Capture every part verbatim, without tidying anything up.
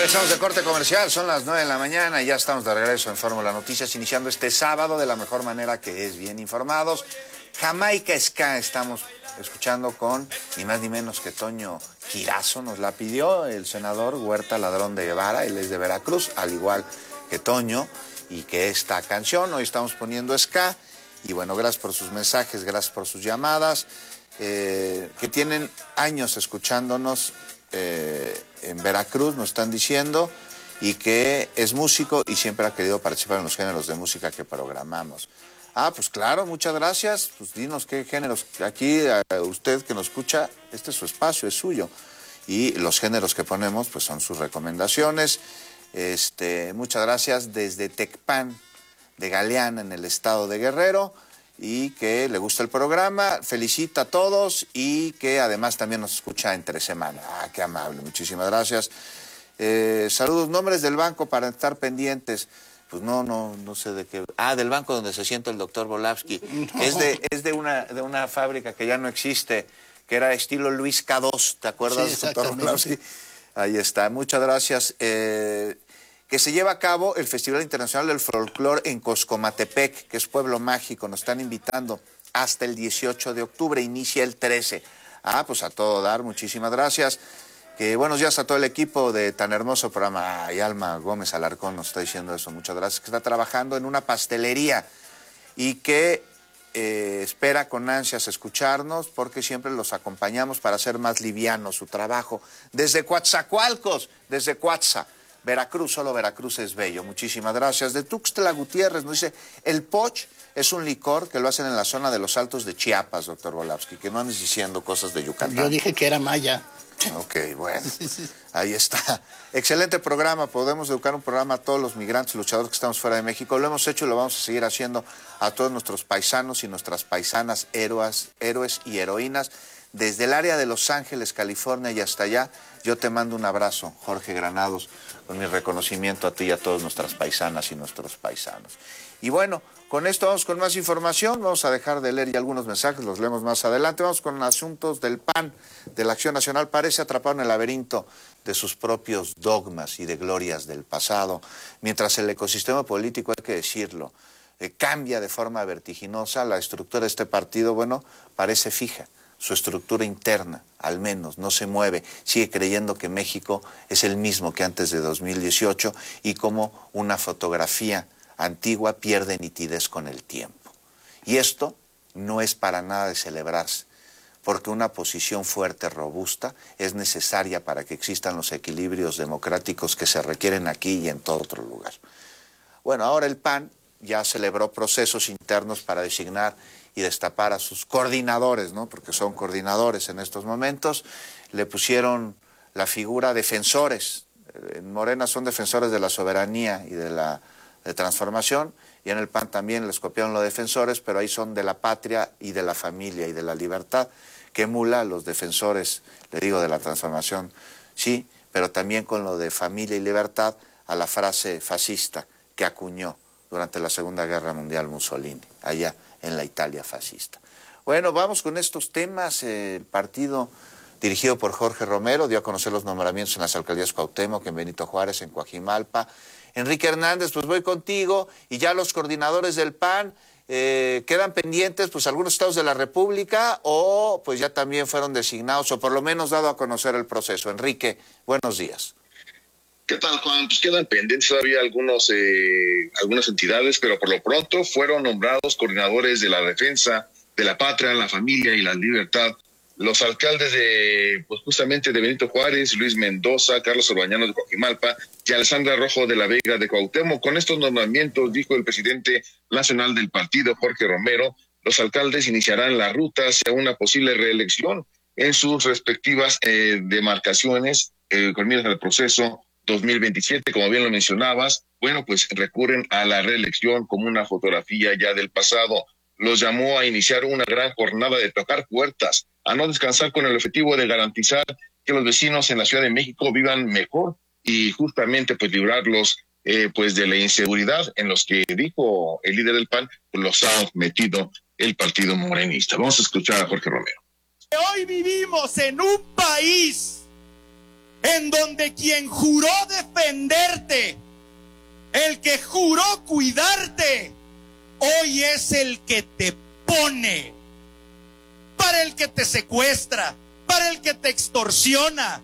Regresamos de corte comercial, son las nueve de la mañana y ya estamos de regreso en Fórmula Noticias, iniciando este sábado de la mejor manera, que es bien informados. Jamaica Ska estamos escuchando con ni más ni menos que Toño Quirazo, nos la pidió el senador Huerta Ladrón de Guevara, él es de Veracruz, al igual que Toño, y que esta canción, hoy estamos poniendo ska, y bueno, gracias por sus mensajes, gracias por sus llamadas, eh, que tienen años escuchándonos, eh, en Veracruz, nos están diciendo, y que es músico y siempre ha querido participar en los géneros de música que programamos. Ah, pues claro, muchas gracias. Pues dinos qué géneros. Aquí, a usted que nos escucha, este es su espacio, es suyo. Y los géneros que ponemos, pues son sus recomendaciones. Este, muchas gracias desde Tecpan, de Galeana, en el estado de Guerrero, y que le gusta el programa, felicita a todos y que además también nos escucha entre semana. Ah, qué amable, muchísimas gracias. Eh, saludos, nombres del banco para estar pendientes. Pues no, no, no sé de qué. Ah, del banco donde se sienta el doctor Volavsky. No. Es de, es de una, de una fábrica que ya no existe, que era estilo Luis K dos, ¿te acuerdas, sí, doctor Volavsky? Ahí está, muchas gracias. Eh, que se lleva a cabo el Festival Internacional del Folclor en Coscomatepec, que es pueblo mágico, nos están invitando hasta el dieciocho de octubre, inicia el trece. Ah, pues a todo dar, muchísimas gracias. Que buenos días a todo el equipo de tan hermoso programa. Ay, Alma Gómez Alarcón nos está diciendo eso, muchas gracias, que está trabajando en una pastelería y que eh, espera con ansias escucharnos porque siempre los acompañamos para hacer más liviano su trabajo. Desde Coatzacoalcos, desde Coatza, Veracruz, solo Veracruz es bello. Muchísimas gracias. De Tuxtla Gutiérrez nos dice, el Poch es un licor que lo hacen en la zona de los Altos de Chiapas, doctor Volavsky, que no andes diciendo cosas de Yucatán. Yo dije que era maya. Ok, bueno, ahí está. Excelente programa, podemos educar un programa a todos los migrantes luchadores que estamos fuera de México. Lo hemos hecho y lo vamos a seguir haciendo a todos nuestros paisanos y nuestras paisanas, héroes, héroes y heroínas. Desde el área de Los Ángeles, California y hasta allá, yo te mando un abrazo, Jorge Granados, con mi reconocimiento a ti y a todas nuestras paisanas y nuestros paisanos. Y bueno, con esto vamos con más información, vamos a dejar de leer ya algunos mensajes, los leemos más adelante, vamos con asuntos del P A N, de la Acción Nacional. Parece atrapado en el laberinto de sus propios dogmas y de glorias del pasado, mientras el ecosistema político, hay que decirlo, eh, cambia de forma vertiginosa. La estructura de este partido, bueno, parece fija. Su estructura interna, al menos, no se mueve, sigue creyendo que México es el mismo que antes de dos mil dieciocho y como una fotografía antigua pierde nitidez con el tiempo. Y esto no es para nada de celebrarse, porque una posición fuerte, robusta, es necesaria para que existan los equilibrios democráticos que se requieren aquí y en todo otro lugar. Bueno, ahora el P A N ya celebró procesos internos para designar y destapar a sus coordinadores, ¿no? Porque son coordinadores en estos momentos. Le pusieron la figura defensores. En Morena son defensores de la soberanía y de la de transformación, y en el P A N también les copiaron los defensores, pero ahí son de la patria y de la familia y de la libertad, que emula a los defensores, le digo, de la transformación, sí, pero también con lo de familia y libertad, a la frase fascista que acuñó durante la Segunda Guerra Mundial Mussolini, allá en la Italia fascista. Bueno, vamos con estos temas. El partido dirigido por Jorge Romero dio a conocer los nombramientos en las alcaldías Cuauhtémoc, en Benito Juárez, en Coajimalpa. Enrique Hernández, pues voy contigo, y ya los coordinadores del P A N eh, quedan pendientes, pues algunos estados de la República, o pues ya también fueron designados, o por lo menos dado a conocer el proceso. Enrique, buenos días. ¿Qué tal, Juan? Pues quedan pendientes todavía algunos, eh, algunas entidades, pero por lo pronto fueron nombrados coordinadores de la defensa de la patria, la familia y la libertad. Los alcaldes de, pues justamente de Benito Juárez, Luis Mendoza, Carlos Orbañanos de Coajimalpa y Alessandra Rojo de la Vega de Cuauhtémoc. Con estos nombramientos, dijo el presidente nacional del partido, Jorge Romero, los alcaldes iniciarán la ruta hacia una posible reelección en sus respectivas eh, demarcaciones eh, con miras al proceso dos mil veintisiete, como bien lo mencionabas. Bueno, pues recurren a la reelección como una fotografía ya del pasado. Los llamó a iniciar una gran jornada de tocar puertas, a no descansar, con el objetivo de garantizar que los vecinos en la Ciudad de México vivan mejor y justamente pues librarlos eh, pues de la inseguridad en los que, dijo el líder del P A N, pues los ha metido el partido morenista. Vamos a escuchar a Jorge Romero. Hoy vivimos en un país en donde quien juró defenderte, el que juró cuidarte, hoy es el que te pone, para el que te secuestra, para el que te extorsiona.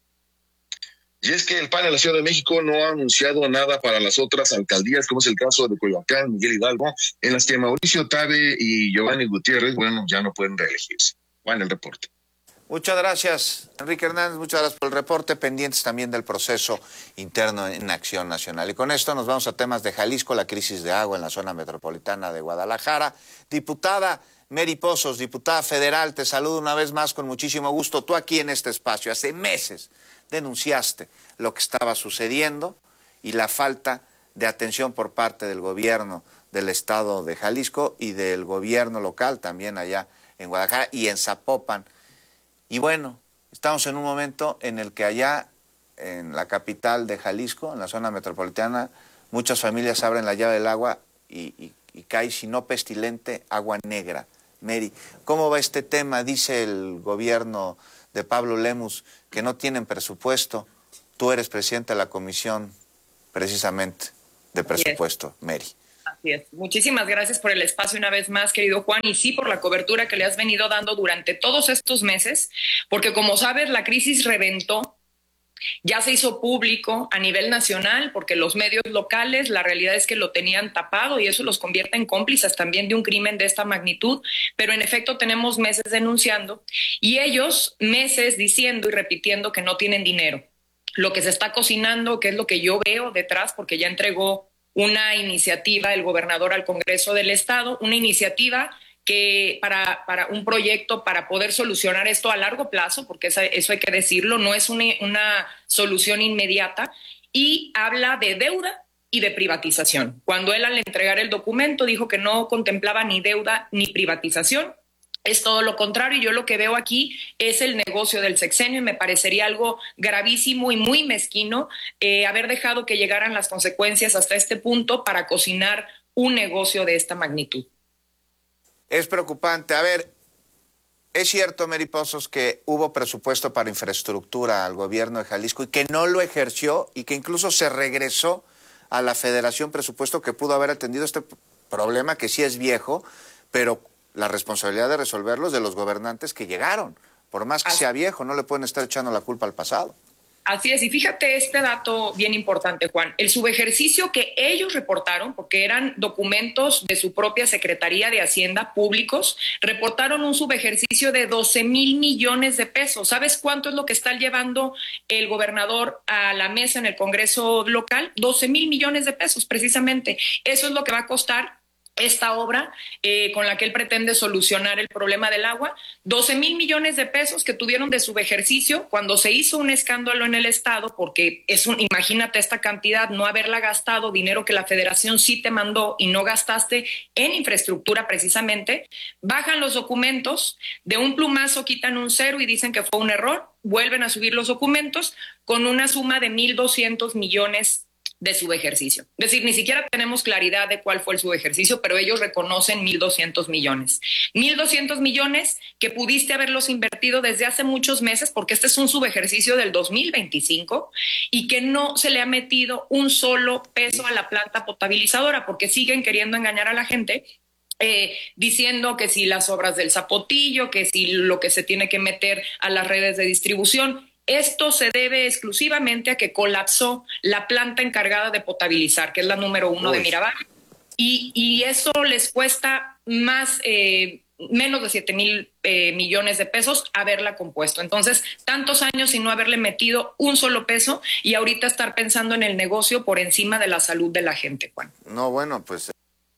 Y es que el P A N en la Ciudad de México no ha anunciado nada para las otras alcaldías, como es el caso de Coyoacán, Miguel Hidalgo, en las que Mauricio Tabe y Giovanni Gutiérrez, bueno, ya no pueden reelegirse. Juan, el reporte. Muchas gracias, Enrique Hernández, muchas gracias por el reporte, pendientes también del proceso interno en Acción Nacional. Y con esto nos vamos a temas de Jalisco, la crisis de agua en la zona metropolitana de Guadalajara. Diputada Mary Pozos, diputada federal, te saludo una vez más con muchísimo gusto. Tú aquí en este espacio, hace meses denunciaste lo que estaba sucediendo y la falta de atención por parte del gobierno del estado de Jalisco y del gobierno local también allá en Guadalajara y en Zapopan. Y bueno, estamos en un momento en el que allá en la capital de Jalisco, en la zona metropolitana, muchas familias abren la llave del agua y, y, y cae, si no pestilente, agua negra. Mary, ¿cómo va este tema? Dice el gobierno de Pablo Lemus que no tienen presupuesto. Tú eres presidenta de la comisión precisamente de presupuesto, Mary. Así es. Muchísimas gracias por el espacio una vez más, querido Juan, y sí por la cobertura que le has venido dando durante todos estos meses, porque como sabes, la crisis reventó, ya se hizo público a nivel nacional, porque los medios locales, la realidad es que lo tenían tapado y eso los convierte en cómplices también de un crimen de esta magnitud, pero en efecto tenemos meses denunciando y ellos meses diciendo y repitiendo que no tienen dinero. Lo que se está cocinando, que es lo que yo veo detrás, porque ya entregó una iniciativa el gobernador al Congreso del Estado, una iniciativa que para, para un proyecto para poder solucionar esto a largo plazo, porque eso, eso hay que decirlo, no es una, una solución inmediata, y habla de deuda y de privatización. Cuando él al entregar el documento dijo que no contemplaba ni deuda ni privatización, es todo lo contrario. Yo lo que veo aquí es el negocio del sexenio y me parecería algo gravísimo y muy mezquino eh, haber dejado que llegaran las consecuencias hasta este punto para cocinar un negocio de esta magnitud. Es preocupante. A ver, es cierto, Mary Pozos, que hubo presupuesto para infraestructura al gobierno de Jalisco y que no lo ejerció y que incluso se regresó a la federación presupuesto que pudo haber atendido este problema que sí es viejo, pero la responsabilidad de resolverlo es de los gobernantes que llegaron. Por más que sea viejo, no le pueden estar echando la culpa al pasado. Así es, y fíjate este dato bien importante, Juan. El subejercicio que ellos reportaron, porque eran documentos de su propia Secretaría de Hacienda públicos, reportaron un subejercicio de doce mil millones de pesos. ¿Sabes cuánto es lo que está llevando el gobernador a la mesa en el Congreso local? doce mil millones de pesos, precisamente. Eso es lo que va a costar esta obra eh, con la que él pretende solucionar el problema del agua. doce mil millones de pesos que tuvieron de subejercicio cuando se hizo un escándalo en el Estado, porque es un, imagínate esta cantidad, no haberla gastado, dinero que la Federación sí te mandó y no gastaste en infraestructura precisamente. Bajan los documentos, de un plumazo quitan un cero y dicen que fue un error, vuelven a subir los documentos con una suma de mil doscientos millones de subejercicio. Es decir, ni siquiera tenemos claridad de cuál fue el subejercicio, pero ellos reconocen mil doscientos millones. mil doscientos millones que pudiste haberlos invertido desde hace muchos meses, porque este es un subejercicio del dos mil veinticinco y que no se le ha metido un solo peso a la planta potabilizadora, porque siguen queriendo engañar a la gente. Eh, diciendo que si las obras del Zapotillo, que si lo que se tiene que meter a las redes de distribución. Esto se debe exclusivamente a que colapsó la planta encargada de potabilizar, que es la número uno Uy. de Miravalle, y, y eso les cuesta más, eh, menos de siete mil eh, millones de pesos haberla compuesto. Entonces, tantos años sin no haberle metido un solo peso y ahorita estar pensando en el negocio por encima de la salud de la gente, Juan. No, bueno, pues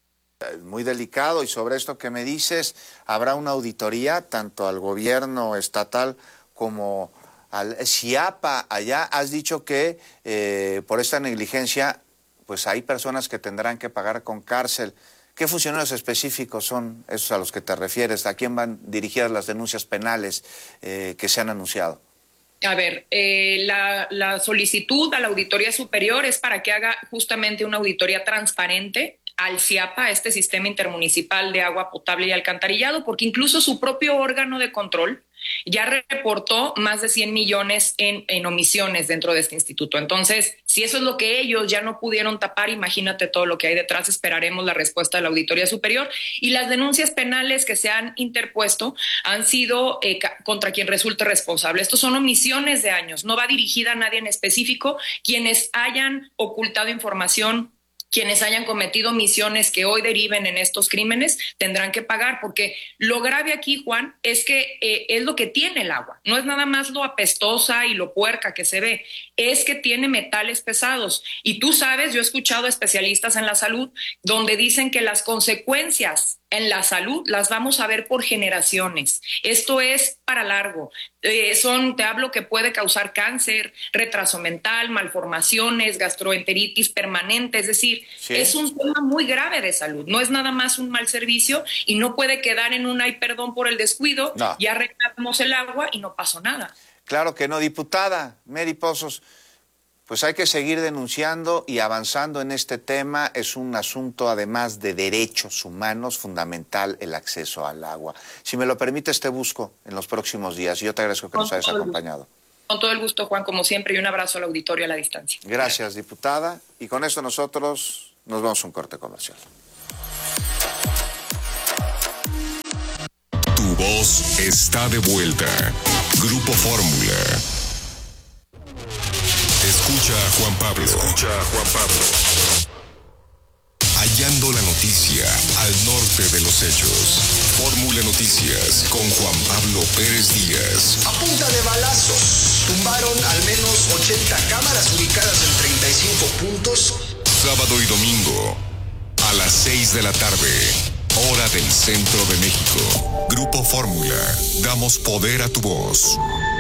es muy delicado, y sobre esto que me dices, habrá una auditoría tanto al gobierno estatal como al CIAPA. Allá has dicho que eh, por esta negligencia pues hay personas que tendrán que pagar con cárcel. ¿Qué funcionarios específicos son esos a los que te refieres? ¿A quién van dirigidas las denuncias penales eh, que se han anunciado? A ver, eh, la, la solicitud a la Auditoría Superior es para que haga justamente una auditoría transparente al CIAPA, este Sistema Intermunicipal de Agua Potable y Alcantarillado, porque incluso su propio órgano de control, ya reportó más de cien millones en, en omisiones dentro de este instituto. Entonces, si eso es lo que ellos ya no pudieron tapar, imagínate todo lo que hay detrás. Esperaremos la respuesta de la Auditoría Superior. Y las denuncias penales que se han interpuesto han sido eh, contra quien resulte responsable. Estos son omisiones de años, no va dirigida a nadie en específico. Quienes hayan ocultado información, quienes hayan cometido omisiones que hoy deriven en estos crímenes, tendrán que pagar, porque lo grave aquí, Juan, es que eh, es lo que tiene el agua. No es nada más lo apestosa y lo puerca que se ve, es que tiene metales pesados. Y tú sabes, yo he escuchado especialistas en la salud donde dicen que las consecuencias en la salud las vamos a ver por generaciones. Esto es para largo. Eh, son, te hablo que puede causar cáncer, retraso mental, malformaciones, gastroenteritis permanente. Es decir, sí, es un tema muy grave de salud. No es nada más un mal servicio y no puede quedar en un ay, perdón por el descuido, no. Ya arreglamos el agua y no pasó nada. Claro que no, diputada Mary Pozos. Pues hay que seguir denunciando y avanzando en este tema. Es un asunto, además de derechos humanos, fundamental el acceso al agua. Si me lo permites, te busco en los próximos días. Yo te agradezco que nos hayas acompañado. Con todo el gusto, Juan, como siempre, y un abrazo al auditorio a la distancia. Gracias, diputada. Y con esto nosotros nos vamos a un corte comercial. Tu voz está de vuelta. Grupo Fórmula. Escucha a Juan Pablo. Escucha a Juan Pablo. Hallando la noticia al norte de los hechos. Fórmula Noticias con Juan Pablo Pérez Díaz. A punta de balazos, tumbaron al menos ochenta cámaras ubicadas en treinta y cinco puntos. Sábado y domingo, a las seis de la tarde, hora del centro de México. Grupo Fórmula, damos poder a tu voz.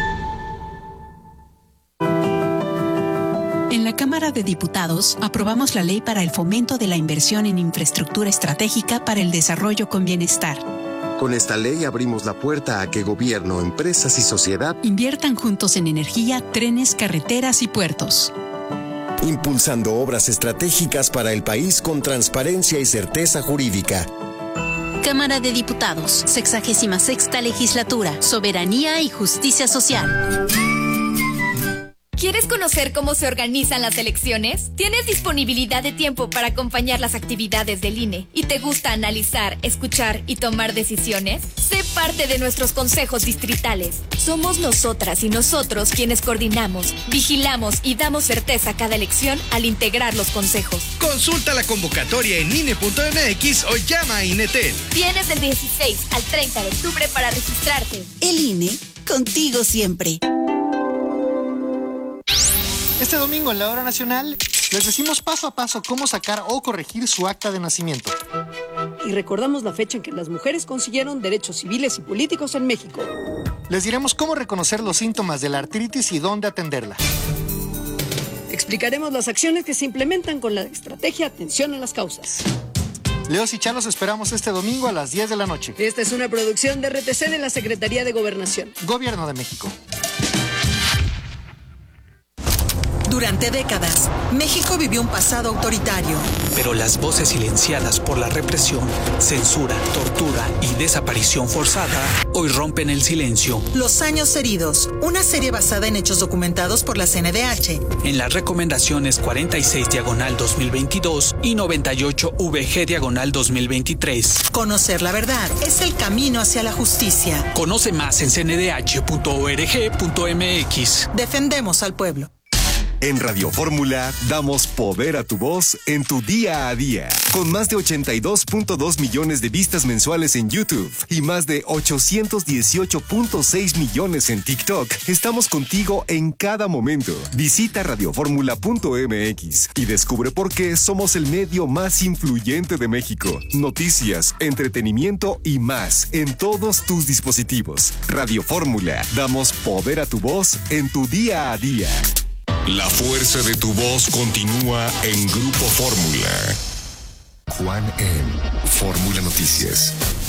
En la Cámara de Diputados aprobamos la ley para el fomento de la inversión en infraestructura estratégica para el desarrollo con bienestar. Con esta ley abrimos la puerta a que gobierno, empresas y sociedad inviertan juntos en energía, trenes, carreteras y puertos. Impulsando obras estratégicas para el país con transparencia y certeza jurídica. Cámara de Diputados, sexagésima sexta legislatura, soberanía y justicia social. ¿Quieres conocer cómo se organizan las elecciones? ¿Tienes disponibilidad de tiempo para acompañar las actividades del I N E y te gusta analizar, escuchar y tomar decisiones? Sé parte de nuestros consejos distritales. Somos nosotras y nosotros quienes coordinamos, vigilamos y damos certeza a cada elección al integrar los consejos. Consulta la convocatoria en I N E punto M X o llama a INETEL. Tienes del dieciséis al treinta de octubre para registrarte. El I N E, contigo siempre. Este domingo en la Hora Nacional les decimos paso a paso cómo sacar o corregir su acta de nacimiento. Y recordamos la fecha en que las mujeres consiguieron derechos civiles y políticos en México. Les diremos cómo reconocer los síntomas de la artritis y dónde atenderla. Explicaremos las acciones que se implementan con la estrategia Atención a las Causas. Leos y Chalos esperamos este domingo a las diez de la noche. Esta es una producción de R T C de la Secretaría de Gobernación. Gobierno de México. Durante décadas, México vivió un pasado autoritario. Pero las voces silenciadas por la represión, censura, tortura y desaparición forzada hoy rompen el silencio. Los años heridos, una serie basada en hechos documentados por la C N D H. En las recomendaciones cuarenta y seis diagonal dos mil veintidós y noventa y ocho V G diagonal dos mil veintitrés. Conocer la verdad es el camino hacia la justicia. Conoce más en c n d h punto org punto m x. Defendemos al pueblo. En Radio Fórmula damos poder a tu voz en tu día a día. Con más de ochenta y dos punto dos millones de vistas mensuales en YouTube y más de ochocientos dieciocho punto seis millones en TikTok, estamos contigo en cada momento. Visita radio fórmula punto m x y descubre por qué somos el medio más influyente de México. Noticias, entretenimiento y más en todos tus dispositivos. Radio Fórmula, damos poder a tu voz en tu día a día. La fuerza de tu voz continúa en Grupo Fórmula. Juan en Fórmula Noticias.